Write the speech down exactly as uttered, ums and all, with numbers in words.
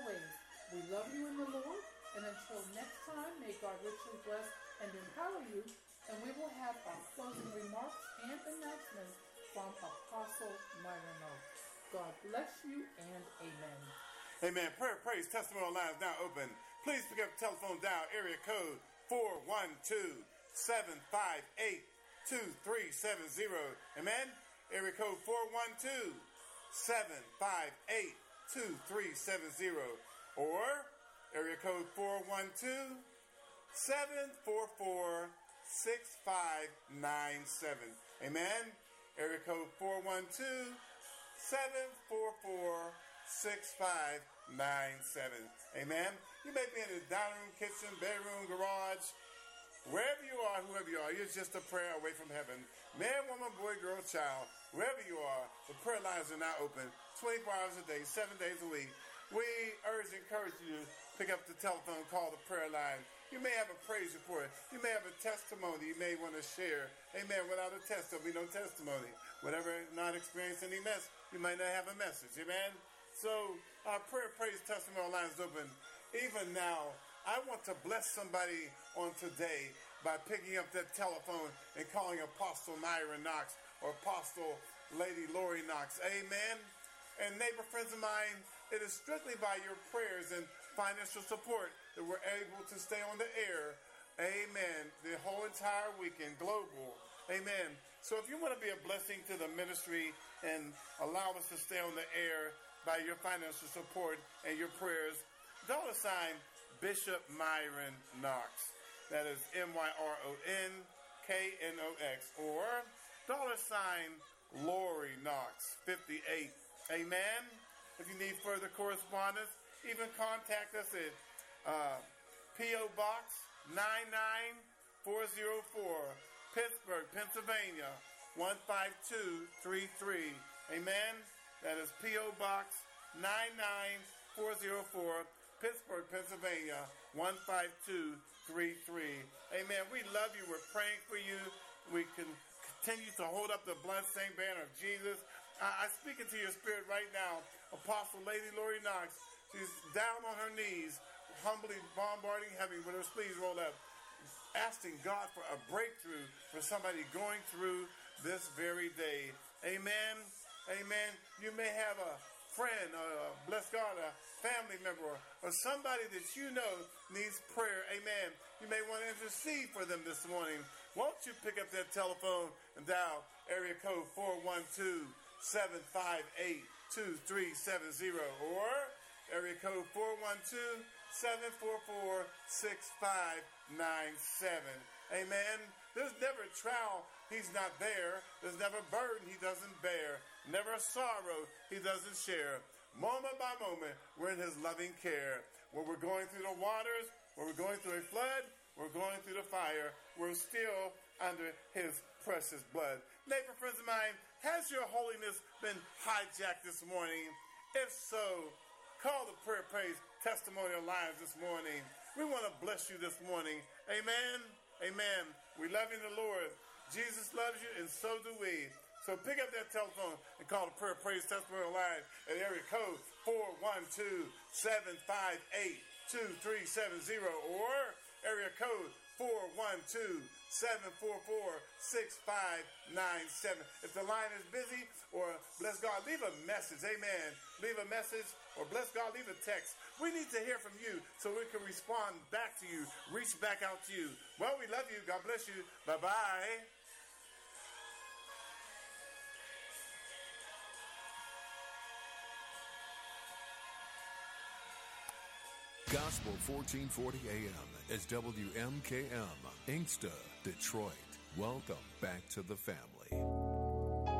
ways. We love you in the Lord, and until next time, may God richly bless and empower you, and we will have our closing remarks and announcements from Apostle Myron Knox. God bless you, and amen. Amen. Prayer, praise, testimony line is now open. Please pick up the telephone dial, area code four one two, seven five eight, two three seven zero. Amen. Area code four one two, seven five eight, two three seven zero. Or area code four one two, seven four four, six five nine seven. Amen. Area code four one two, seven four four, six five nine seven. Amen. You may be in the dining room, kitchen, bedroom, garage, wherever you are, whoever you are, you're just a prayer away from heaven. Man, woman, boy, girl, child, wherever you are, the prayer lines are now open twenty-four hours a day, seven days a week. We urge and encourage you to pick up the telephone, call the prayer line. You may have a praise report. You may have a testimony you may want to share. Amen. Without a test, there'll be no testimony. Whatever, not experience any mess, you might not have a message. Amen. So our prayer, praise, testimony line is open. Even now, I want to bless somebody on today by picking up that telephone and calling Apostle Myron Knox or Apostle Lady Lori Knox. Amen. And neighbor friends of mine, it is strictly by your prayers and financial support that we're able to stay on the air. Amen. The whole entire weekend, global. Amen. So if you want to be a blessing to the ministry and allow us to stay on the air by your financial support and your prayers, dollar sign Bishop Myron Knox. That is M Y R O N K N O X. Or dollar sign Lori Knox, fifty-eight. Amen. If you need further correspondence, even contact us at uh, P O Box nine nine four zero four, Pittsburgh, Pennsylvania, one five two three three. Amen. That is P O Box nine nine four zero four, Pittsburgh, Pennsylvania, one five two three three. Amen. We love you. We're praying for you. We can continue to hold up the bloodstained banner of Jesus. I, I speak into your spirit right now. Apostle Lady Lori Knox, she's down on her knees, humbly bombarding heaven with her sleeves rolled up, asking God for a breakthrough for somebody going through this very day. Amen. Amen. You may have a friend, or bless God, a family member, or, or somebody that you know needs prayer. Amen. You may want to intercede for them this morning. Won't you pick up that telephone and dial area code four one two, seven five eight, two three seven zero or area code four one two, seven four four, six five nine seven. Amen. There's never a trial he's not there. There's never a burden he doesn't bear. Never a sorrow he doesn't share. Moment by moment, we're in his loving care. When we're going through the waters, when we're going through a flood, we're going through the fire, we're still under his precious blood. Neighbor, friends of mine, has your holiness been hijacked this morning? If so, call the prayer, praise, testimonial lines this morning. We want to bless you this morning. Amen. Amen. We love you in the Lord. Jesus loves you, and so do we. So pick up that telephone and call the prayer, praise, testimonial line at area code four one two, seven five eight, two three seven zero or area code four one two, seven four four, six five nine seven. If the line is busy, or bless God, leave a message. Amen. Leave a message, or bless God, leave a text. We need to hear from you so we can respond back to you, reach back out to you. Well, we love you. God bless you. Bye-bye. Gospel fourteen forty A M is W M K M, Inkster, Detroit. Welcome back to the family.